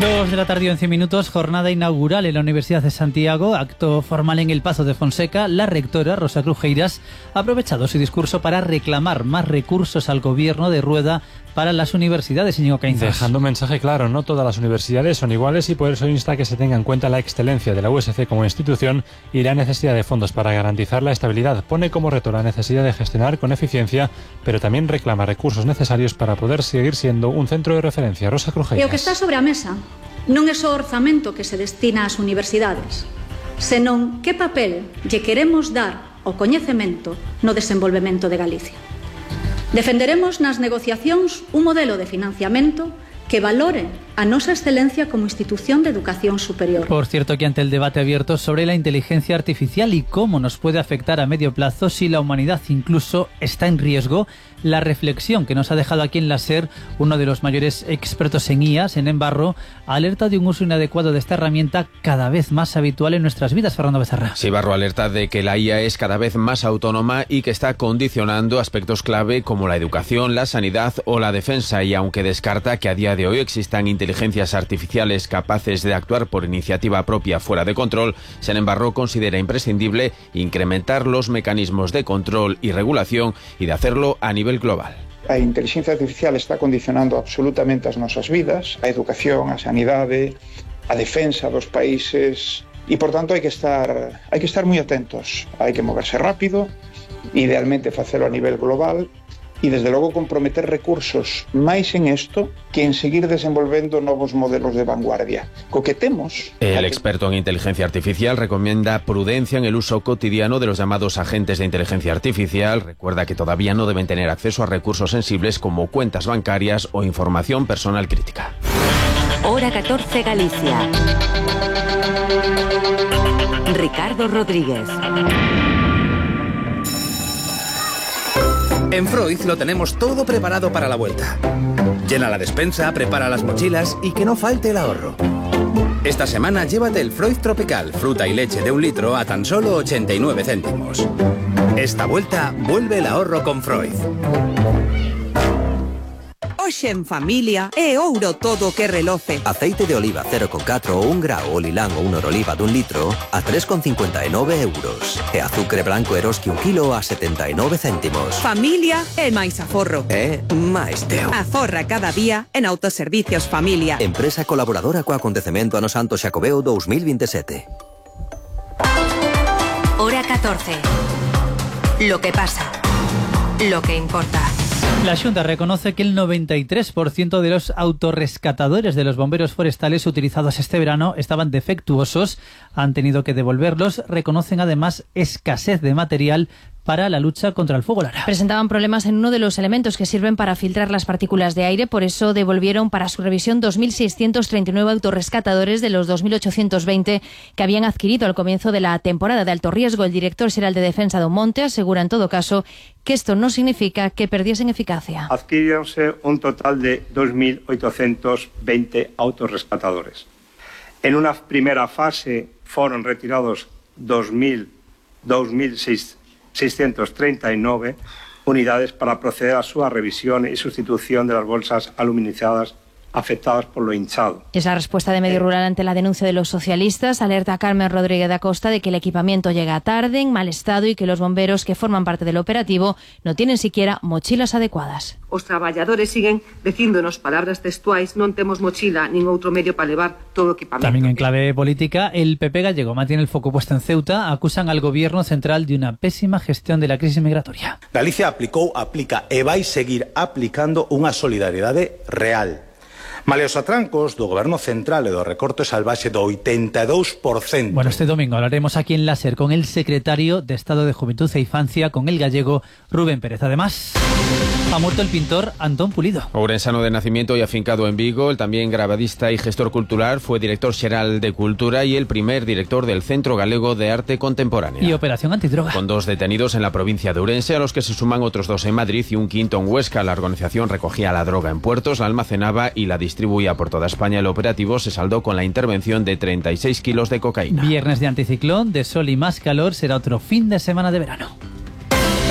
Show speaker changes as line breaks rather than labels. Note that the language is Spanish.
2 de la tarde, 11 minutos, jornada inaugural en la Universidad de Santiago, acto formal en el Pazo de Fonseca. La rectora, Rosa Crujeiras, ha aprovechado su discurso para reclamar más recursos al gobierno de Rueda para las universidades, Íñigo Caínzas.
Dejando un mensaje claro, no todas las universidades son iguales y por eso insta que se tenga en cuenta la excelencia de la USC como institución y la necesidad de fondos para garantizar la estabilidad. Pone como reto la necesidad de gestionar con eficiencia, pero también reclama recursos necesarios para poder seguir siendo un centro de referencia. Rosa Crujeiras.
E o que está sobre a mesa non é só o orzamento que se destina ás universidades, senón que papel lle queremos dar ao coñecemento no desenvolvemento de Galicia. Defenderemos nas negociacións un modelo de financiamento que valore a nosa excelencia como institución de educación superior.
Por cierto, que ante el debate abierto sobre la inteligencia artificial y cómo nos puede afectar a medio plazo si la humanidad incluso está en riesgo, la reflexión que nos ha dejado aquí en la SER uno de los mayores expertos en IAS, en Embarro, alerta de un uso inadecuado de esta herramienta cada vez más habitual en nuestras vidas. Fernando Becerra.
Sí, Barro alerta de que la IA es cada vez más autónoma y que está condicionando aspectos clave como la educación, la sanidad o la defensa, y aunque descarta que a día de hoy existan inteligencias artificiales capaces de actuar por iniciativa propia fuera de control, Sen Embarro considera imprescindible incrementar los mecanismos de control y regulación y de hacerlo a nivel global.
A inteligencia artificial está condicionando absolutamente as nosas vidas, a educación, a sanidade, a defensa dos países, e por tanto hai que estar moi atentos, hai que moverse rápido, idealmente facelo a nivel global, e desde logo comprometer recursos máis en isto que en seguir desenvolvendo novos modelos de vanguardia. Co que temos...
El experto en inteligencia artificial recomienda prudencia en el uso cotidiano de los llamados agentes de inteligencia artificial. Recuerda que todavía no deben tener acceso a recursos sensibles como cuentas bancarias o información personal crítica.
Hora 14 Galicia. Ricardo Rodríguez.
En Freud lo tenemos todo preparado para la vuelta. Llena la despensa, prepara las mochilas y que no falte el ahorro. Esta semana llévate el Freud Tropical, fruta y leche de 1 litro a tan solo 89 céntimos. Esta vuelta vuelve el ahorro con Freud.
Hoxe en familia é ouro todo que reloce.
Aceite de oliva 0,4 ou 1 grao o lilán ou un oroliva d'1 litro a 3,59 euros. E azucre branco Eroski 1 kilo a 79 céntimos.
Familia é máis aforro.
É máis teu.
Aforra cada día en Autoservicios Familia.
Empresa colaboradora co acontecemento Ano Santo Xacobeo 2027.
Hora 14. Lo que pasa. Lo que importa.
La Xunta reconoce que el 93% de los autorrescatadores de los bomberos forestales utilizados este verano estaban defectuosos, han tenido que devolverlos. Reconocen además escasez de material para la lucha contra el fuego, Lara.
Presentaban problemas en uno de los elementos que sirven para filtrar las partículas de aire, por eso devolvieron para su revisión 2.639 autorrescatadores de los 2.820 que habían adquirido al comienzo de la temporada de alto riesgo. El director xeral de Defensa do Monte asegura en todo caso que esto no significa que perdiesen eficacia.
Adquiriónse un total de 2.820 autorrescatadores. En una primera fase fueron retirados 2.639 unidades para proceder a su revisión y sustitución de las bolsas aluminizadas afectadas por lo hinchado.
Es la respuesta de Medio Rural ante la denuncia de los socialistas. Alerta a Carmen Rodríguez da Costa de que el equipamiento llega tarde, en mal estado y que los bomberos que forman parte del operativo no tienen siquiera mochilas adecuadas.
Os traballadores siguen dicíndonos palabras textuais: non temos mochila nin outro medio para levar todo o equipamento.
También en clave política, el PP gallego mantiene el foco puesto en Ceuta. Acusan al gobierno central de una pésima gestión de la crisis migratoria.
Galicia aplicou, aplica e vai seguir aplicando unha solidariedade real. Male os atrancos do Goberno Central e do recorte salvaxe do 82%.
Bueno, este domingo hablaremos aquí en la SER con el secretario de Estado de Juventud e Infancia, con el gallego Rubén Pérez. Además, ha muerto el pintor Antón Pulido.
Ourensano de nacimiento y afincado en Vigo, el también grabadista y gestor cultural, fue director xeral de Cultura y el primer director del Centro Galego de Arte Contemporánea.
Y Operación Antidroga.
Con 2 detenidos en la provincia de Ourense, a los que se suman otros 2 en Madrid y un quinto en Huesca. La organización recogía la droga en puertos, la almacenaba y la distribuía por toda España. El operativo se saldó con la intervención de 36 kilos de cocaína.
Viernes de anticiclón, de sol y más calor, será otro fin de semana de verano.